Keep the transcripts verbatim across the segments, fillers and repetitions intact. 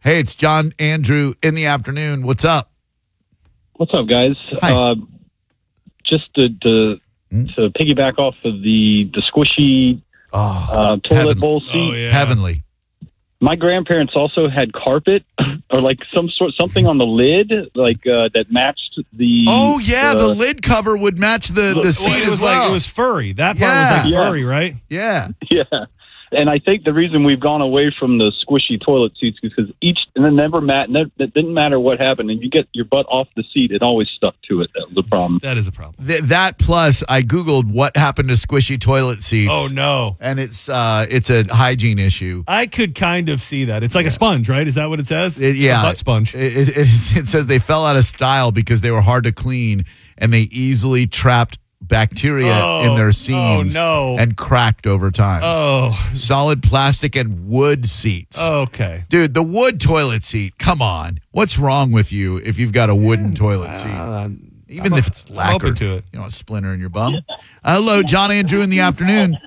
Hey, it's John Andrew in the afternoon. What's up? What's up, guys? Hi. Uh, just to to, Hmm? to piggyback off of the the squishy Oh, uh, toilet heaven- bowl seat. Oh, yeah. heavenly. My grandparents also had carpet or like some sort something on the lid, like uh, that matched the. Oh, yeah, uh, the lid cover would match the, the Well, seat it was as well. like it was furry. That part Yeah. was like Yeah. furry, right? yeah. Yeah. And I think the reason we've gone away from the squishy toilet seats is because each, and it never mat, ne- it didn't matter what happened, and you get your butt off the seat, it always stuck to it. That was the problem. That is a problem. Th- that plus, I Googled what happened to squishy toilet seats. Oh no. And it's uh, it's a hygiene issue. I could kind of see that. It's like a sponge, right? Is that what it says? It- yeah. A butt sponge. It, it, it, is- it says they fell out of style because they were hard to clean and they easily trapped bacteria Oh, in their oh, seams no. and cracked over time. Oh, Solid plastic and wood seats. okay. Dude, the wood toilet seat. Come on. What's wrong with you if you've got a wooden toilet seat? Uh, Even I'm if o- it's I'm lacquered. open to it. You know, a splinter in your bum. Uh, hello, John Andrew in the afternoon.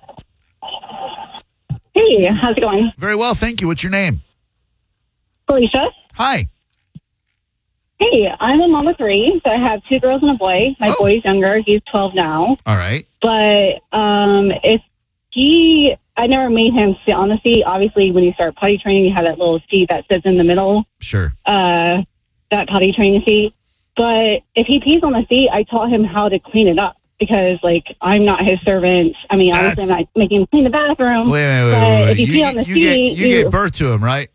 Hey, how's it going? Very well, thank you. What's your name? Felicia. Hi. Hey, I'm a mom of three, so I have two girls and a boy. My Oh. boy's younger. He's twelve now. All right. But um, if he, I never made him sit on the seat. Obviously, when you start potty training, you have that little seat that sits in the middle, Sure. uh, that potty training seat. But if he pees on the seat, I taught him how to clean it up because, like, I'm not his servant. I mean, obviously, I'm not making him clean the bathroom. Wait, wait, wait, but wait. wait. if you, You, pee on the you seat, get, you you gave birth to him, right?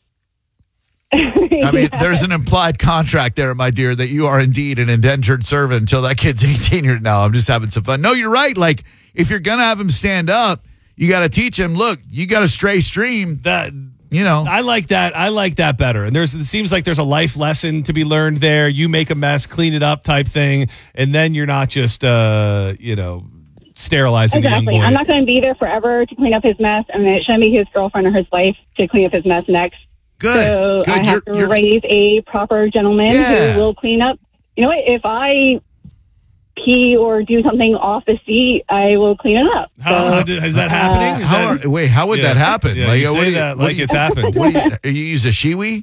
I mean, there's an implied contract there, my dear, that you are indeed an indentured servant until that kid's eighteen years now. I'm just having some fun. No, you're right. Like, if you're going to have him stand up, you got to teach him, look, you got a stray stream, That you know. I like that. I like that better. And there's it seems like there's a life lesson to be learned there. You make a mess, clean it up type thing, and then you're not just uh, you know, sterilizing the young Exactly. boy. I'm not going to be there forever to clean up his mess, and it shouldn't be his girlfriend or his wife to clean up his mess next. Good. So Good. I have You're- to you're- raise a proper gentleman Yeah. who will clean up. You know what? If I pee or do something off the seat, I will clean it up. How, how did- is that happening? Is How that, are- wait, how would Yeah. that happen? Yeah, like, you what say do you- that what like do you- it's happened. What do you, you use a shiwi?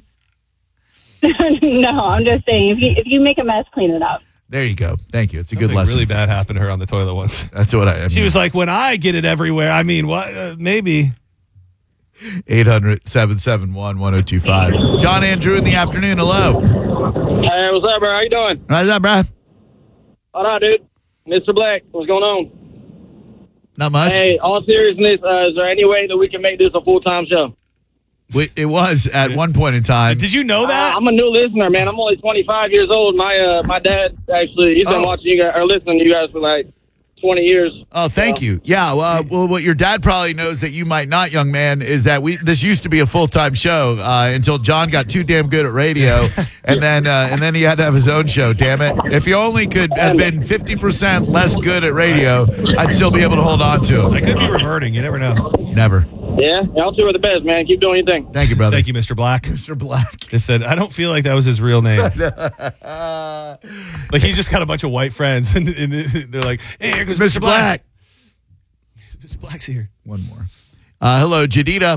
no, I'm just saying, if you, if you make a mess, clean it up. There you go. Thank you. It's a good Something lesson. really bad happened to her on the toilet once. That's what I, I mean. She was like, when I get it everywhere, I mean, what? Uh, maybe. eight hundred, seven seven one, one oh two five. John Andrew in the afternoon. Hello. Hey, what's up, bro? How you doing? How's that, Brad? All right, dude. Mister Black, what's going on? Not much. Hey, all seriousness, uh, is there any way that we can make this a full-time show? We, it was at one point in time. Did you know that? Uh, I'm a new listener, man. I'm only twenty-five years old. My uh, my dad, actually, he's been Oh. watching you guys, or listening to you guys for like twenty years. Oh, thank you. Yeah. Uh, well, what your dad probably knows that you might not, young man, is that we this used to be a full time show uh, until John got too damn good at radio, and then uh, and then he had to have his own show. Damn it! If he only could have been fifty percent less good at radio, I'd still be able to hold on to I him. could be reverting. You never know. Never. Yeah, y'all two are the best, man. Keep doing your thing. Thank you, brother. Thank you, Mister Black. Mister Black. If that, I don't feel like that was his real name. Uh, Like he's just got a bunch of white friends, and, and they're like, "Hey, here goes Mister Black. Mister Black's here." One more. Uh, hello, Jadida.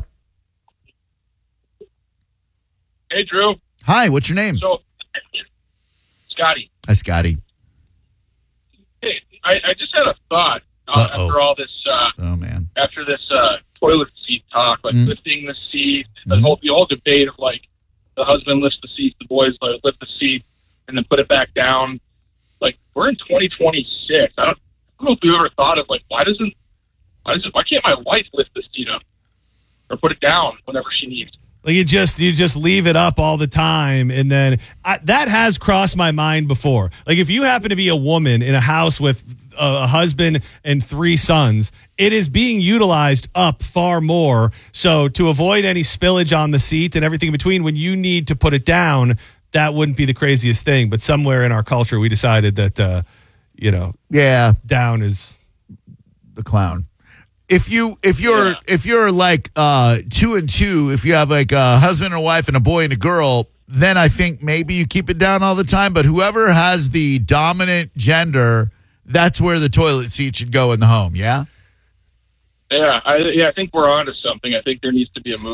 Hey, Drew. Hi. What's your name? So, Scotty, Hi, Scotty. hey, I, I just had a thought uh, Uh-oh. after all this, uh, Oh man. after this uh, toilet seat talk, like Mm. lifting the seat, the Mhm. whole the whole debate of like the husband lifts the seat, the boys like, lift the seat, and then put it back down. Like we're in twenty twenty-six. I don't, I don't know if you ever thought of like why doesn't why does it, why can't my wife lift the seat up or put it down whenever she needs? Like you just you just leave it up all the time, and then I, that has crossed my mind before. Like if you happen to be a woman in a house with a, a husband and three sons, it is being utilized up far more. So to avoid any spillage on the seat and everything in between, when you need to put it down, that wouldn't be the craziest thing. But somewhere in our culture, we decided that uh, you know Yeah. down is The clown. If you if you're Yeah. if you're like uh two and two, if you have like a husband and a wife and a boy and a girl, then I think maybe you keep it down all the time. But whoever has the dominant gender, that's where the toilet seat should go in the home. Yeah. Yeah, I yeah I think we're onto something. I think there needs to be a move.